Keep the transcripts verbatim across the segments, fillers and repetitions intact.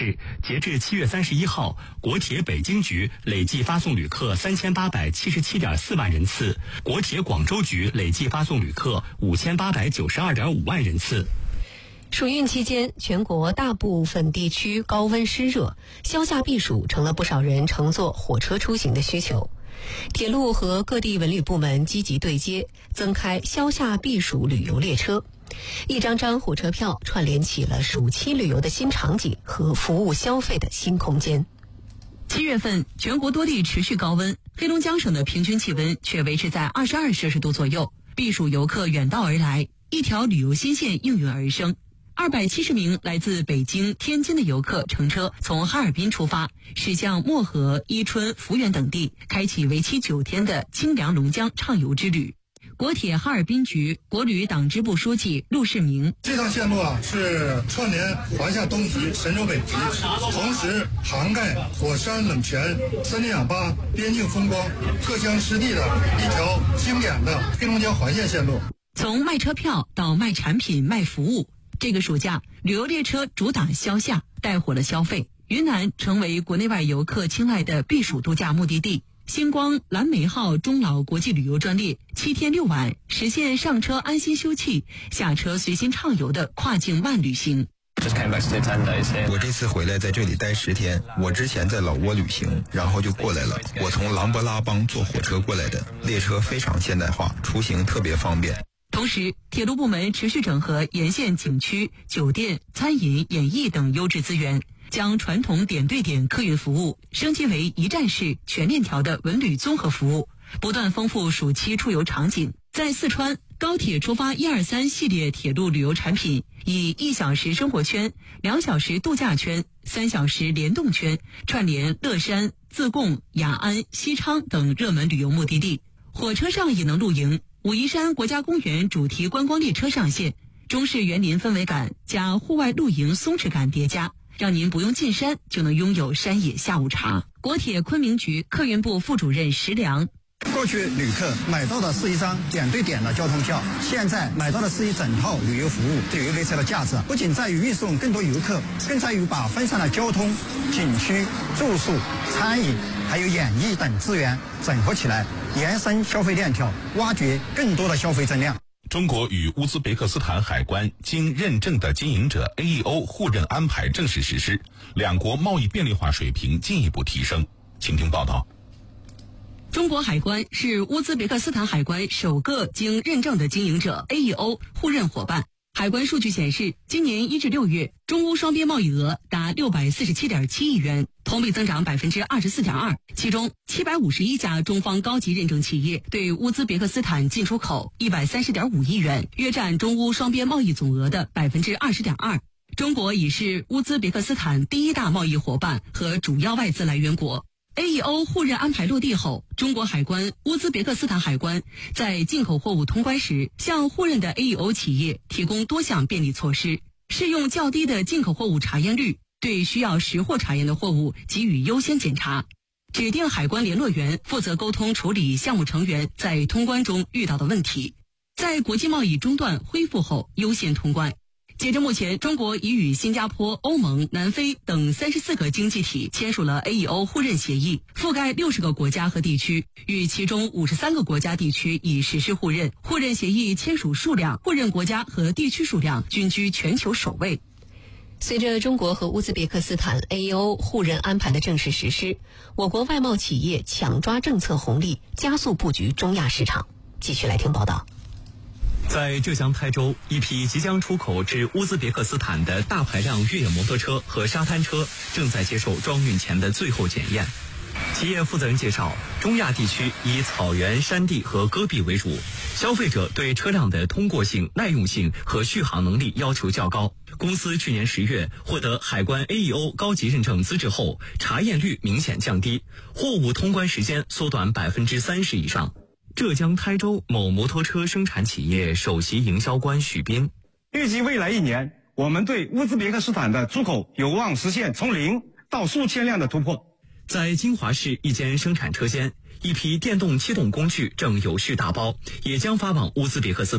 示，截至七月三十一号，国铁北京局累计发送旅客三千八百七十七点四万人次，国铁广州局累计发送旅客五千八百九十二点五万人次。 暑运期间，全国大部分地区高温湿热，消夏避暑成了不少人乘坐火车出行的需求。铁路和各地文旅部门积极对接，增开消夏避暑旅游列车。一张张火车票串联起了暑期旅游的新场景和服务消费的新空间。 七月份，全国多地持续高温，黑龙江省的平均气温却维持在二十二摄氏度左右。避暑游客远道而来，一条旅游新线应运而生。二百七十名来自北京、天津的游客乘车从哈尔滨出发，驶向漠河、伊春、抚远等地，开启为期九天的清凉龙江畅游之旅。国铁哈尔滨局国旅党支部书记陆世明： 这趟线路啊是串联华夏东极、神州北极，同时涵盖火山冷泉、森林氧吧、边境风光、各乡湿地的一条经典的黑龙江环线线路。 从卖车票到卖产品、卖服务，这个暑假，旅游列车主打消夏，带火了消费。云南成为国内外游客青睐的避暑度假目的地。星光蓝莓号终老国际旅游专列七天六晚，实现上车安心休憩，下车随心畅游的跨境慢旅行。 我这次回来在这里待十天，我之前在老挝旅行，然后就过来了。我从琅勃拉邦坐火车过来的，列车非常现代化，出行特别方便。 同时，铁路部门持续整合沿线景区、酒店、餐饮、演艺等优质资源，将传统点对点客运服务升级为一站式全链条的文旅综合服务，不断丰富暑期出游场景。在四川，高铁出发一二三系列铁路旅游产品以一小时生活圈、两小时度假圈、三小时联动圈串联乐山、自贡、雅安、西昌等热门旅游目的地。火车上也能露营。武夷山国家公园主题观光列车上线，中式园林氛围感加户外露营松弛感叠加，让您不用进山就能拥有山野下午茶。国铁昆明局客运部副主任石良： 过去旅客买到的是一张点对点的交通票，现在买到的是一整套旅游服务。旅游列车的价值不仅在于运送更多游客，更在于把分散的交通、景区、住宿、餐饮还有演艺等资源整合起来，延伸消费链条，挖掘更多的消费增量。 中国与乌兹别克斯坦海关经认证的经营者 A E O 互认安排正式实施，两国贸易便利化水平进一步提升。请听报道。 中国海关是乌兹别克斯坦海关首个经认证的经营者 A E O 互认伙伴。海关数据显示，今年一至六月，中乌双边贸易额达六百四十七点七亿元，同比增长百分之二十四点二。其中，七百五十一家中方高级认证企业对乌兹别克斯坦进出口一百三十点五亿元，约占中乌双边贸易总额的百分之二十点二。中国已是乌兹别克斯坦第一大贸易伙伴和主要外资来源国。A E O 互认安排落地后，中国海关、乌兹别克斯坦海关在进口货物通关时，向互认的 A E O 企业提供多项便利措施，适用较低的进口货物查验率，对需要实货查验的货物给予优先检查，指定海关联络员负责沟通处理项目成员在通关中遇到的问题，在国际贸易中断恢复后优先通关。截至目前，中国已与新加坡、欧盟、南非等三十四个经济体签署了 A E O 互认协议，覆盖六十个国家和地区，与其中五十三个国家地区已实施互认。互认协议签署数量、互认国家和地区数量均居全球首位。 随着中国和乌兹别克斯坦 A E O 互认安排的正式实施，我国外贸企业抢抓政策红利，加速布局中亚市场。继续来听报道。 在浙江台州，一批即将出口至乌兹别克斯坦的大排量越野摩托车和沙滩车正在接受装运前的最后检验。企业负责人介绍，中亚地区以草原、山地和戈壁为主，消费者对车辆的通过性、耐用性和续航能力要求较高。公司去年十月获得海关 A E O 高级认证资质后，查验率明显降低，货物通关时间缩短百分之三十以上。浙江台州某摩托车生产企业首席营销官许斌： 预计未来一年，我们对乌兹别克斯坦的出口有望实现从零到数千辆的突破。 在金华市一间生产车间，一批电动机动工具正有序打包，也将发往乌兹别克斯坦。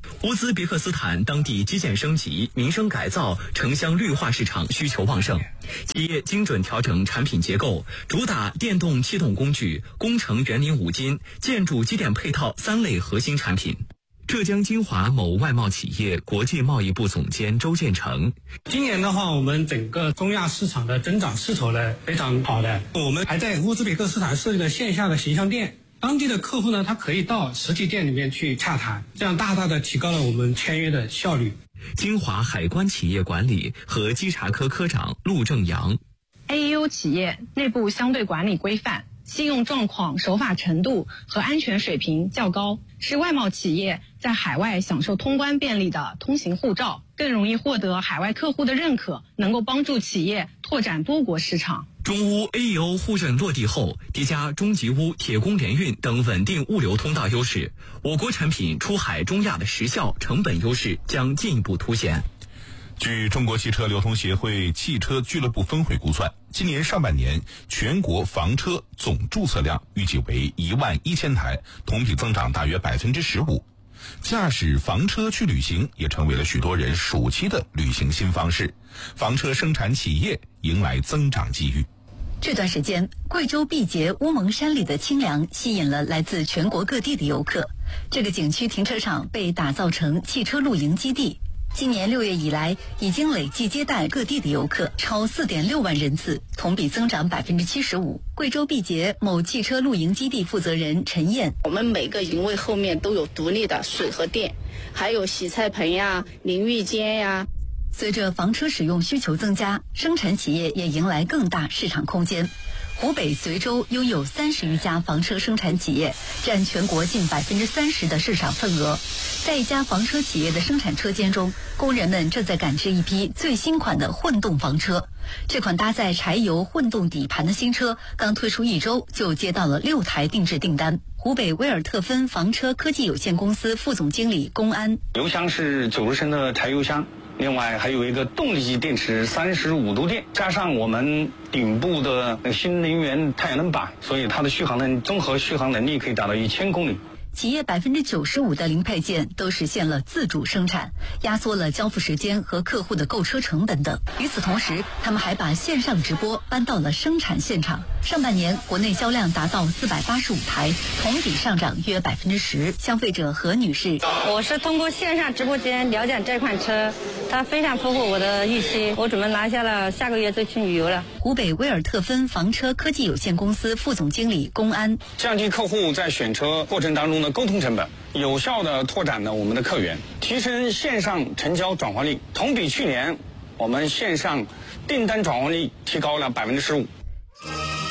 乌兹别克斯坦当地基建升级、民生改造、城乡绿化市场需求旺盛，企业精准调整产品结构，主打电动气动工具、工程园林五金、建筑机电配套三类核心产品。浙江金华某外贸企业国际贸易部总监周建成： 今年的话，我们整个中亚市场的增长势头呢非常好的，我们还在乌兹别克斯坦设立了线下的形象店。当地的客户呢，他可以到实体店里面去洽谈，这样大大的提高了我们签约的效率。 金华海关企业管理和稽查科科长陆正阳 ：A E O 企业内部相对管理规范，信用状况、守法程度和安全水平较高，是外贸企业在海外享受通关便利的通行护照，更容易获得海外客户的认可，能够帮助企业拓展多国市场。 中乌 A E O 互认落地后，叠加中吉乌铁公联运等稳定物流通道优势，我国产品出海中亚的时效、成本优势将进一步凸显。 据中国汽车流通协会汽车俱乐部分会估算，今年上半年全国房车总注册量预计为一万一千台，同比增长大约百分之十五。驾驶房车去旅行也成为了许多人暑期的旅行新方式，房车生产企业迎来增长机遇。 这段时间，贵州毕节乌蒙山里的清凉吸引了来自全国各地的游客。这个景区停车场被打造成汽车露营基地，今年六月以来，已经累计接待各地的游客超四点六万人次，同比增长百分之七十五。贵州毕节某汽车露营基地负责人陈燕： 我们每个营位后面都有独立的水和电，还有洗菜盆呀、淋浴间呀。 随着房车使用需求增加，生产企业也迎来更大市场空间。湖北随州拥有三十余家房车生产企业，占全国近百分之三十的市场份额。在一家房车企业的生产车间中，工人们正在赶制一批最新款的混动房车。这款搭载柴油混动底盘的新车刚推出一周，就接到了六台定制订单。湖北威尔特芬房车科技有限公司副总经理龚安： 油箱是九十升的柴油箱。另外还有一个动力级电池三十五度电，加上我们顶部的新能源太阳能板，所以它的续航能综合续航能力可以达到一千公里。 企业百分之九十五的零配件都实现了自主生产，压缩了交付时间和客户的购车成本等。与此同时，他们还把线上直播搬到了生产现场。上半年国内销量达到四百八十五台，同比上涨约百分之十。消费者何女士： 我是通过线上直播间了解这款车，它非常符合我的预期，我准备拿下了下个月就去旅游了。 湖北威尔特芬房车科技有限公司副总经理龚安： 降低客户在选车过程当中的沟通成本，有效的拓展了我们的客源，提升线上成交转化率。同比去年，我们线上订单转化率提高了百分之十五。